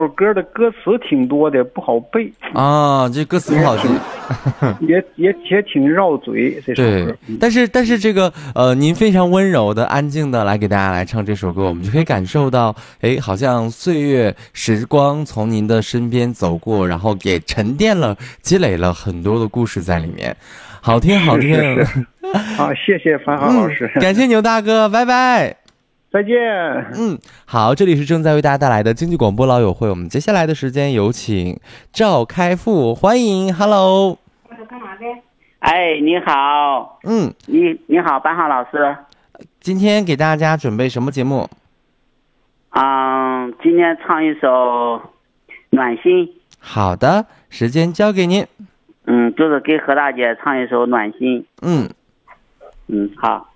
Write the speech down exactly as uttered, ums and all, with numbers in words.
歌的歌词挺多的，不好背啊，这歌词不好记， 也也也挺绕嘴。这首歌， 对，但是但是这个呃，您非常温柔的、安静的来给大家来唱这首歌，我们就可以感受到，哎，好像岁月时光从您的身边走过，然后也沉淀了、积累了很多的故事在里面，好听好听。 是是是好，谢谢樊华老师、 嗯，感谢牛大哥，拜拜。 再见。 嗯，好，这里是正在为大家带来的经济广播老友会，我们接下来的时间有请赵开复，欢迎 ，Hello。 干嘛的？哎，你好。 嗯， 你你好，班浩老师。 今天给大家准备什么节目？ 嗯，今天唱一首《暖心》。 好的，时间交给您。 嗯，就是给何大姐唱一首《暖心》。 嗯嗯，好。